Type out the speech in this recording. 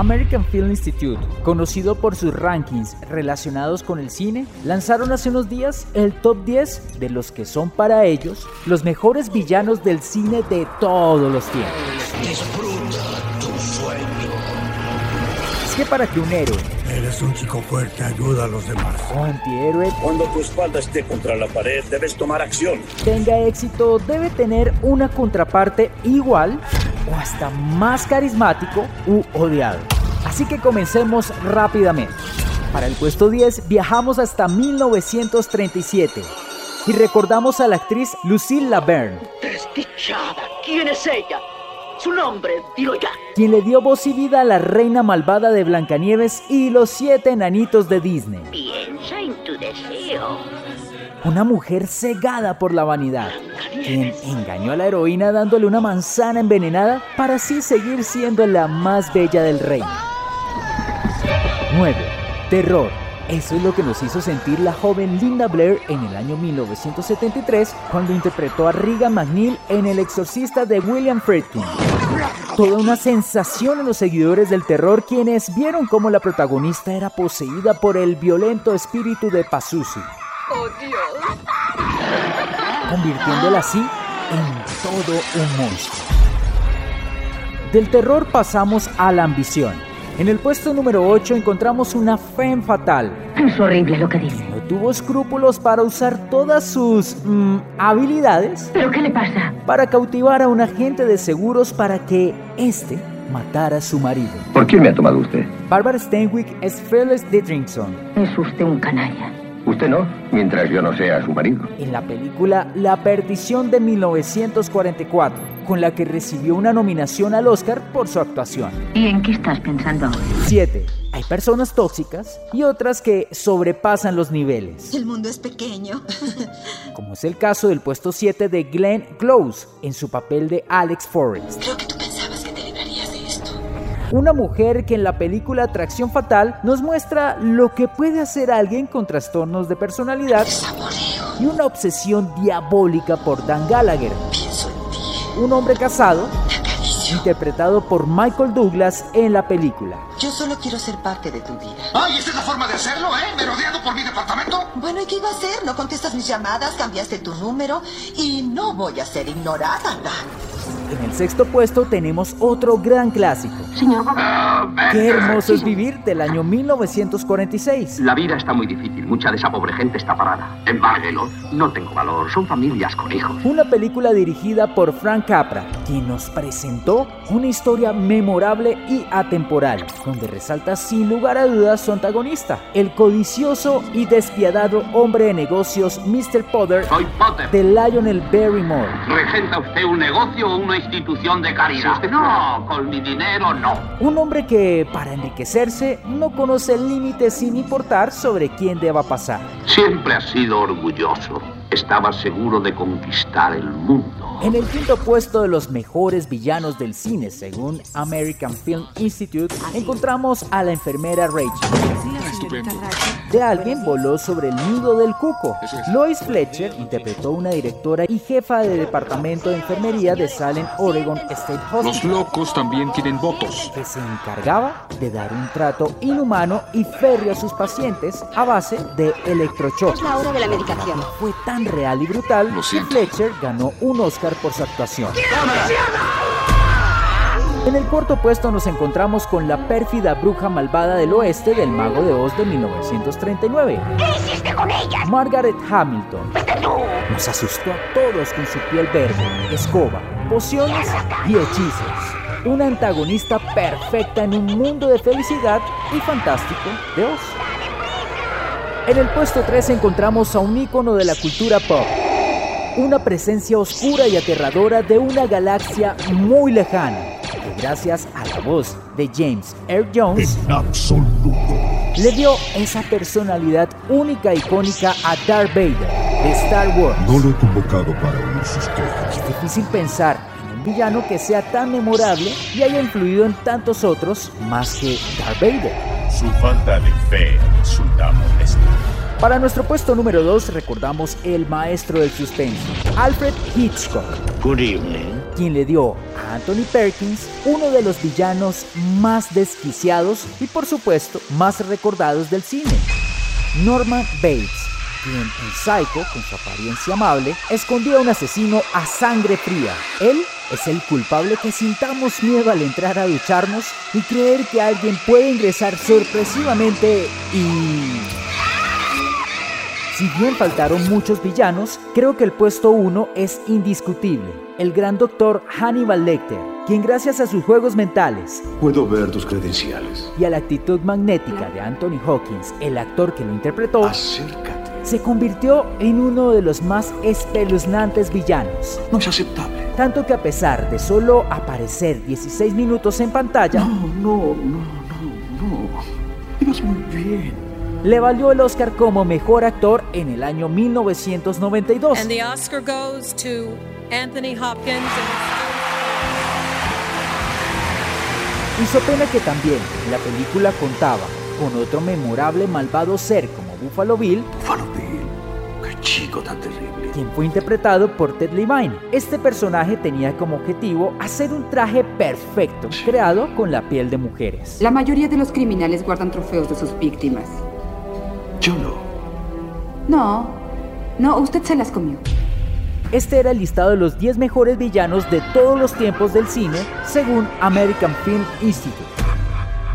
American Film Institute, conocido por sus rankings relacionados con el cine, lanzaron hace unos días el top 10 de los que son para ellos los mejores villanos del cine de todos los tiempos. Disfruta tu sueño. Es que para que un héroe, eres un chico fuerte, ayuda a los demás. o antihéroe, Cuando tu espalda esté contra la pared, debes tomar acción. tenga éxito, debe tener una contraparte igual o hasta más carismático u odiado. Así que comencemos rápidamente. Para el puesto 10 viajamos hasta 1937 y recordamos a la actriz Lucille Laverne, Desdichada. ¿Quién es ella? Su nombre, dilo ya. quien le dio voz y vida a la reina malvada de Blancanieves y los 7 enanitos de Disney. Piensa en tu deseo. Una mujer cegada por la vanidad, quien engañó a la heroína dándole una manzana envenenada para así seguir siendo la más bella del reino. 9. Terror. Eso es lo que nos hizo sentir la joven Linda Blair en el año 1973 cuando interpretó a Regan McNeil en El exorcista de William Friedkin. Toda una sensación en los seguidores del terror, quienes vieron cómo la protagonista era poseída por el violento espíritu de Pazuzu, ¡Oh, Dios! convirtiéndola así en todo un monstruo. Del terror pasamos a la ambición. En el puesto número 8 encontramos una femme fatal. Es horrible lo que dice. No tuvo escrúpulos para usar todas sus habilidades ¿Pero qué le pasa? para cautivar a un agente de seguros para que éste matara a su marido. ¿Por quién me ha tomado usted? Barbara Stanwyck es Phyllis Dietrichson. Es usted un canalla. Usted no, mientras yo no sea su marido. En la película La Perdición de 1944, con la que recibió una nominación al Oscar por su actuación. ¿Y en qué estás pensando ahora? 7. Hay personas tóxicas y otras que sobrepasan los niveles, El mundo es pequeño. como es el caso del puesto 7 de Glenn Close en su papel de Alex Forrest. Creo que tú pensabas que te librarías de esto. Una mujer que en la película Atracción Fatal nos muestra lo que puede hacer alguien con trastornos de personalidad Saboreo. y una obsesión diabólica por Dan Gallagher, Pienso en ti. un hombre casado Te acaricio. interpretado por Michael Douglas en la película. Yo solo quiero ser parte de tu vida. ¡Ay, esta es la forma de hacerlo, eh! ¿Merodeando por mi departamento? Bueno, ¿y qué iba a hacer? No contestas mis llamadas, cambiaste tu número y no voy a ser ignorada. En el sexto puesto tenemos otro gran clásico. Señor, Qué hermoso es vivir, del año 1946. La vida está muy difícil, mucha de esa pobre gente está parada. Embárguelo. No tengo valor, son familias con hijos. Una película dirigida por Frank Capra, quien nos presentó una historia memorable y atemporal, donde resalta sin lugar a dudas su antagonista, el codicioso y despiadado hombre de negocios Mr. Potter Soy Potter. de Lionel Barrymore. ¿Regenta usted un negocio o una institución de caridad? No, con mi dinero no. Un hombre que, para enriquecerse, no conoce límites sin importar sobre quién deba pasar. Siempre ha sido orgulloso. Estaba seguro de conquistar el mundo. En el quinto puesto de los mejores villanos del cine, según American Film Institute, encontramos a la enfermera Rachel. De alguien voló sobre el nido del cuco. Lois Fletcher interpretó una directora y jefa de departamento de enfermería de Salem, Oregon State Los Hospital, locos también tienen votos. que se encargaba de dar un trato inhumano y férreo a sus pacientes a base de electrochoque. Es la hora de la medicación. Fue tan real y brutal Lo que siento. Fletcher ganó un Oscar por su actuación. En el cuarto puesto nos encontramos con la pérfida bruja malvada del oeste del Mago de Oz de 1939. ¿qué hiciste con ella? Margaret Hamilton nos asustó a todos con su piel verde, escoba, pociones y hechizos. Una antagonista perfecta en un mundo de felicidad y fantástico de Oz. En el puesto 3 encontramos a un ícono de la cultura pop. Una presencia oscura y aterradora de una galaxia muy lejana, que gracias a la voz de James Earl Jones, En absoluto. le dio esa personalidad única e icónica a Darth Vader de Star Wars. No lo he convocado para oír sus quejas. Es difícil pensar en un villano que sea tan memorable y haya influido en tantos otros más que Darth Vader. Su falta de fe resulta molesta. Para nuestro puesto número 2 recordamos el maestro del suspenso, Alfred Hitchcock. Good evening. quien le dio a Anthony Perkins uno de los villanos más desquiciados y por supuesto más recordados del cine, Norman Bates, quien en Psycho, con su apariencia amable, escondía a un asesino a sangre fría. Él es el culpable que sintamos miedo al entrar a ducharnos y creer que alguien puede ingresar sorpresivamente y... Si bien faltaron muchos villanos, creo que el puesto 1 es indiscutible. El gran doctor Hannibal Lecter, quien gracias a sus juegos mentales, puedo ver tus credenciales, y a la actitud magnética de Anthony Hopkins, el actor que lo interpretó, acércate, se convirtió en uno de los más espeluznantes villanos. No es aceptable. Tanto que a pesar de solo aparecer 16 minutos en pantalla, No. Ibas muy bien. Le valió el Oscar como mejor actor en el año 1992. And the Oscar goes to Anthony Hopkins. Hizo pena que también la película contaba con otro memorable malvado ser como Buffalo Bill. Buffalo Bill, qué chico tan terrible. Quien fue interpretado por Ted Levine. Este personaje tenía como objetivo hacer un traje perfecto, creado con la piel de mujeres. La mayoría de los criminales guardan trofeos de sus víctimas. Yo no. No, usted se las comió. Este era el listado de los 10 mejores villanos de todos los tiempos del cine, según American Film Institute.